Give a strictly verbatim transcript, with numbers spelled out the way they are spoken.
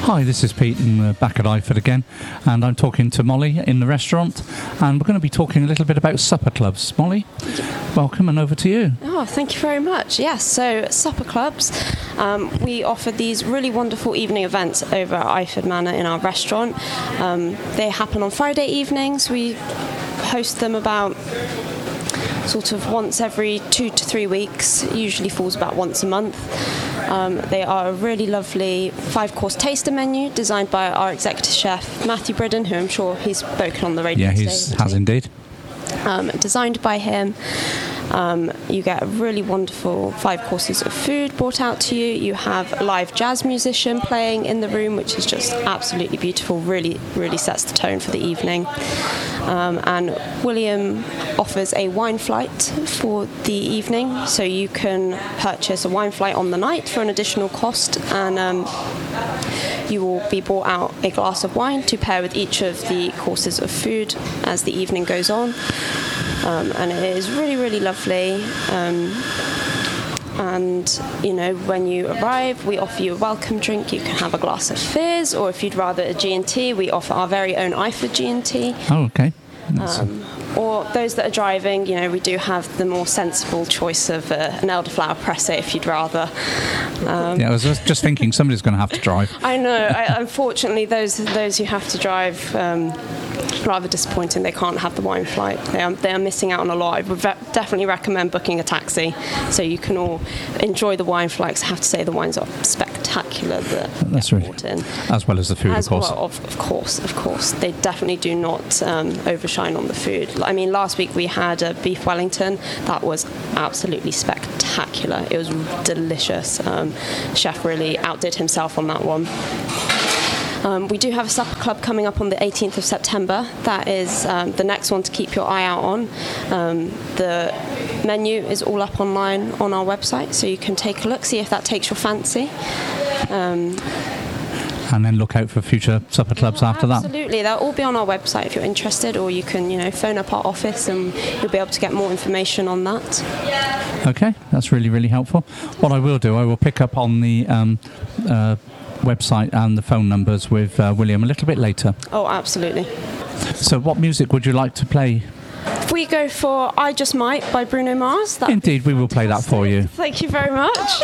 Hi, this is Pete and we're back at Iford again, and I'm talking to Molly in the restaurant, and we're going to be talking a little bit about supper clubs. Molly, welcome, and over to you. Oh, thank you very much. Yes, so supper clubs, um, we offer these really wonderful evening events over at Iford Manor in our restaurant. Um, they happen on Friday evenings. We host them about sort of once every two to three weeks, usually falls about once a month. Um, they are a really lovely five-course taster menu designed by our executive chef, Matthew Bridden, who I'm sure he's spoken on the radio Yeah, he today. has indeed. Um, designed by him. Um, you get a really wonderful five courses of food brought out to you. You have a live jazz musician playing in the room, which is just absolutely beautiful, really, really sets the tone for the evening. Um, and William offers a wine flight for the evening, so you can purchase a wine flight on the night for an additional cost, and um, you will be brought out a glass of wine to pair with each of the courses of food as the evening goes on. Um, and it is really, really lovely. Um, and, you know, when you arrive, we offer you a welcome drink. You can have a glass of fizz, or if you'd rather a G and T, we offer our very own Iford G and T. Oh, okay. Um, or those that are driving, you know, we do have the more sensible choice of uh, an elderflower presset if you'd rather. Um, yeah, I was just just thinking somebody's going to have to drive. I know. I, unfortunately, those those who have to drive, um, rather disappointing. They can't have the wine flight. They are, they are missing out on a lot. I would ve- definitely recommend booking a taxi so you can all enjoy the wine flights. I have to say the wines are spectacular. That That's really, as well as the food, as of course. Well, of, of course, of course. They definitely do not um, overshine on the food. I mean, last week we had a beef Wellington. That was absolutely spectacular. It was delicious. Um, Chef really outdid himself on that one. Um, we do have a supper club coming up on the eighteenth of September. That is um, the next one to keep your eye out on. Um, the menu is all up online on our website, so you can take a look, see if that takes your fancy. Um, and then look out for future supper clubs yeah, after absolutely. that. Absolutely, they'll all be on our website if you're interested, or you can, you know, phone up our office and you'll be able to get more information on that. Okay, that's really, really helpful. What I will do, I will pick up on the um, uh, website and the phone numbers with uh, William a little bit later. Oh, absolutely. So what music would you like to play? If we go for I Just Might by Bruno Mars. Indeed, we will play that for you. Thank you very much.